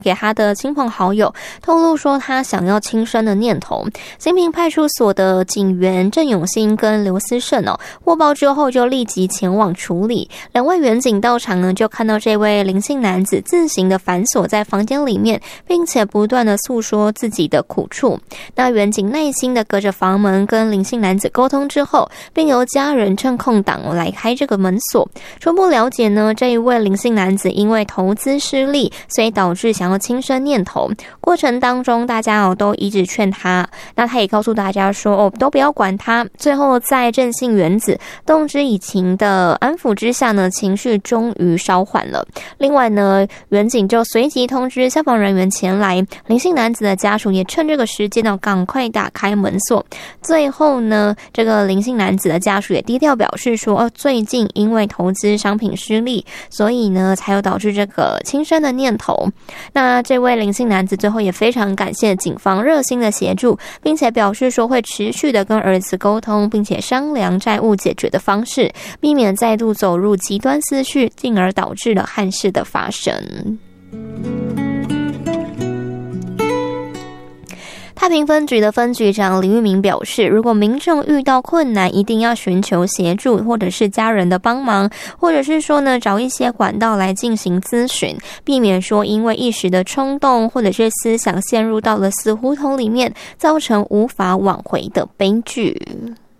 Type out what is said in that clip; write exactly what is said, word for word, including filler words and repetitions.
给他的亲朋好友，透露说他想要轻生的念头。新平派出所的警员郑永兴跟刘思胜哦，获报之后就立即前往处理。两位员警到场呢，就看到这位林姓男子自行的反锁在房间里面，并且不断的诉说自己的苦处。那员警耐心的隔着房门跟林姓男子沟通之后，并由家人趁空档来开这个门锁。初步了解呢，这一位林姓男子因为投资失利，所以导致想要轻生念头。过程当中，大家哦都一直劝他，那他也告诉大家说哦，都不要管他。最后在郑姓原子动之以情的安抚之下呢，情绪终于稍缓了。另外呢，员警就随即通知消防人员前来，林姓男子的家属也趁这个时间呢，赶快打开门锁。最后呢，这个林姓男子的家属也低调表示说，哦，最近因为投资商品失利，所以呢才有导致这个轻生的念头。那这位林姓男子最后也非常感谢警方热心的协助，并且表示说会持续的跟儿子沟通，并且商量债务解决的方式，避免再度走入极端思绪，进而导致了憾事的发生。太平分局的分局长李玉明表示，如果民众遇到困难，一定要寻求协助，或者是家人的帮忙，或者是说呢找一些管道来进行咨询，避免说因为一时的冲动或者是思想陷入到了死胡同里面，造成无法挽回的悲剧。